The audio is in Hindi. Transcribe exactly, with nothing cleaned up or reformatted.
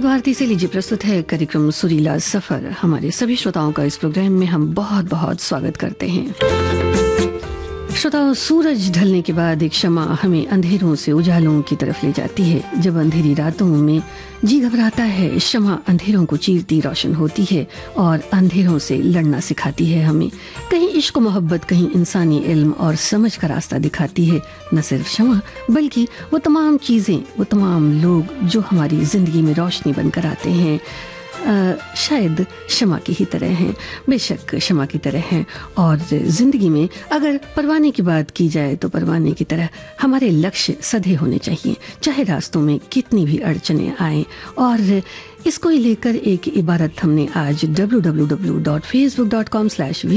भारती से लीजिए प्रस्तुत है कार्यक्रम सुरीला सफर। हमारे सभी श्रोताओं का इस प्रोग्राम में हम बहुत बहुत स्वागत करते हैं। श्रोताओं, सूरज ढलने के बाद एक शमा हमें अंधेरों से उजालों की तरफ ले जाती है। जब अंधेरी रातों में जी घबराता है, शमा अंधेरों को चीरती रोशन होती है और अंधेरों से लड़ना सिखाती है हमें। कहीं इश्क मोहब्बत, कहीं इंसानी इल्म और समझ का रास्ता दिखाती है। न सिर्फ शमा बल्कि वो तमाम चीज़ें, वो तमाम लोग जो हमारी ज़िंदगी में रोशनी बनकर आते हैं, आ, शायद शमा की ही तरह हैं। बेशक शमा की तरह हैं। और ज़िंदगी में अगर परवाने की बात की जाए तो परवाने की तरह हमारे लक्ष्य सधे होने चाहिए, चाहे रास्तों में कितनी भी अड़चनें आएं। और इसको ही लेकर एक इबारत हमने आज W W W dot Facebook dot com slash